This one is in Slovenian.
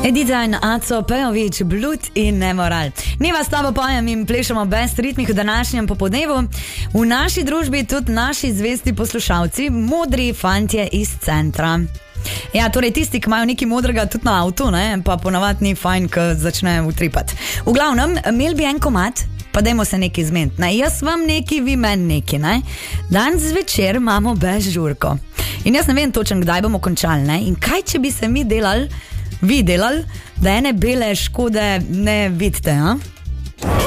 Edita in Aco Pejović, Blud in Nemoral. Mi vas tabo pojem in plešamo best ritmih v današnjem popodnevu. V naši družbi tudi naši zvesti poslušalci, modri fantje iz centra. Ja, torej tisti, ki imajo nekaj modrega tudi na avtu, ne, pa ponavadi ni fajn, ko začnejo utripati. V glavnem, imel bi en komad, pa dajmo se nekaj zmeniti. Jaz vam nekaj, vi meni nekaj. Ne? Danes zvečer imamo bez žurko. In jaz ne vem točno, kdaj bomo končali. Ne? In kaj, če bi se mi delali, da ene bele škode ne vidite,